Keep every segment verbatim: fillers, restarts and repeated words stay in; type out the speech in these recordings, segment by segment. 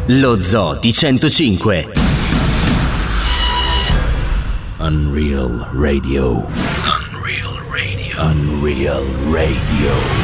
Lo Zoo di centocinque. Unreal Radio. Unreal Radio. Unreal Radio.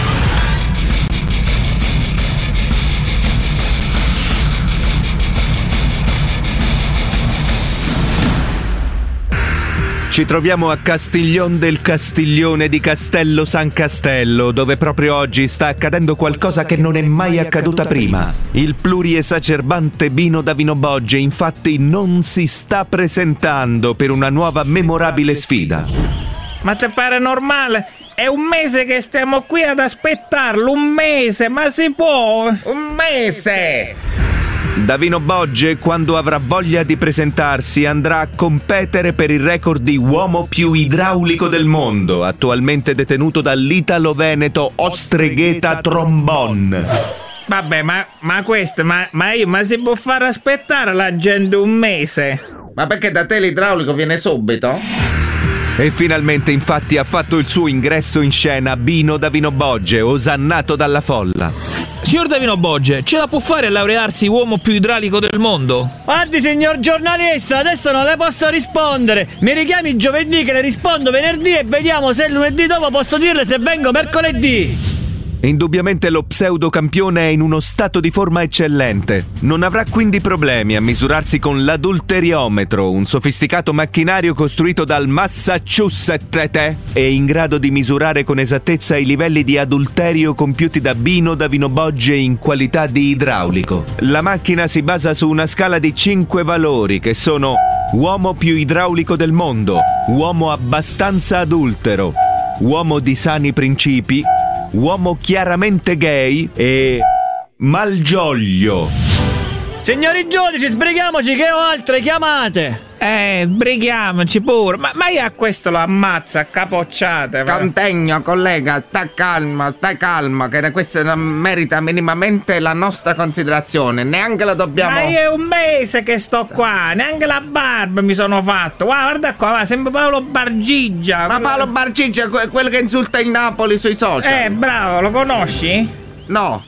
Ci troviamo a Castiglion del Castiglione di Castello San Castello, dove proprio oggi sta accadendo qualcosa che non è mai accaduta prima. Il pluriesacerbante Bino Davino Bogge infatti non si sta presentando per una nuova memorabile sfida. Ma te pare normale? È un mese che stiamo qui ad aspettarlo, un mese, ma si può? Un mese! Davino Bogge, quando avrà voglia di presentarsi, andrà a competere per il record di uomo più idraulico del mondo, attualmente detenuto dall'italo-veneto Ostregheta Trombon. Vabbè, ma, ma questo, ma, ma io, ma si può far aspettare la gente un mese? Ma perché da te l'idraulico viene subito? E finalmente infatti ha fatto il suo ingresso in scena Bino Davino Bogge, osannato dalla folla. Signor Davino Bogge, ce la può fare a laurearsi uomo più idraulico del mondo? Guardi signor giornalista, adesso non le posso rispondere. Mi richiami giovedì che le rispondo venerdì e vediamo se lunedì dopo posso dirle se vengo mercoledì. Indubbiamente lo pseudocampione è in uno stato di forma eccellente. Non avrà quindi problemi a misurarsi con l'adulteriometro, un sofisticato macchinario costruito dal Massachusetts e in grado di misurare con esattezza i livelli di adulterio compiuti da Bino Davino Bogge in qualità di idraulico. La macchina si basa su una scala di cinque valori che sono uomo più idraulico del mondo, uomo abbastanza adultero, uomo di sani principi, uomo chiaramente gay e malgioglio. Signori giudici, sbrighiamoci che ho altre chiamate. Eh, sbrighiamoci pure. Ma, ma io a questo lo ammazza a capocciate. Contegno, collega, stai calmo, stai calmo, che questo non merita minimamente la nostra considerazione. Neanche la dobbiamo... Ma io è un mese che sto qua, neanche la barba mi sono fatto. Guarda, guarda qua, va, sembra Paolo Bargigia. Ma Paolo Bargigia, quello che insulta il Napoli sui social. Eh, bravo, lo conosci? No.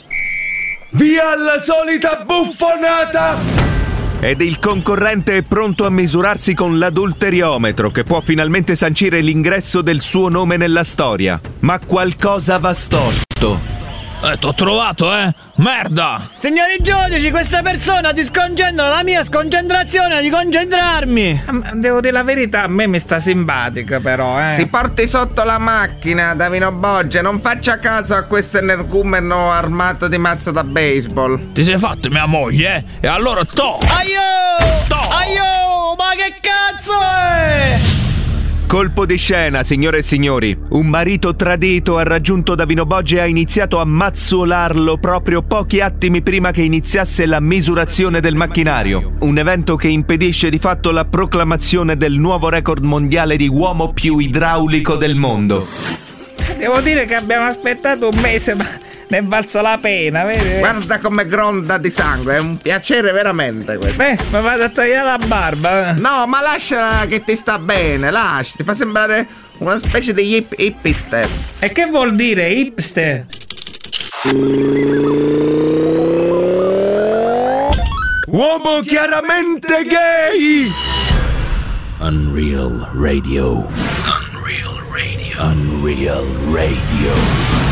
Via alla solita buffonata! Ed il concorrente è pronto a misurarsi con l'adulteriometro, che può finalmente sancire l'ingresso del suo nome nella storia. Ma qualcosa va storto. Eh, t'ho trovato, eh? Merda! Signori giudici, questa persona ti sconcentra la mia sconcentrazione di concentrarmi. Devo dire la verità, a me mi sta simpatica però, eh. Si porti sotto la macchina, Davino Bogge, non faccia caso a questo energumeno armato di mazza da baseball. Ti sei fatto mia moglie, eh? E allora to! Aio! To! Aio! Ma che cazzo è? Colpo di scena, signore e signori. Un marito tradito ha raggiunto Davino Bogge e ha iniziato a mazzolarlo proprio pochi attimi prima che iniziasse la misurazione del macchinario. Un evento che impedisce di fatto la proclamazione del nuovo record mondiale di uomo più idraulico del mondo. Devo dire che abbiamo aspettato un mese, ma ne è valsa la pena, vedi? Guarda come gronda di sangue, è un piacere veramente questo. Beh, mi vado a tagliare la barba. No, ma lascia che ti sta bene, lascia, ti fa sembrare una specie di hip hipster. E che vuol dire hipster? Uomo chiaramente gay! Unreal Radio. Unreal Radio. Unreal Radio.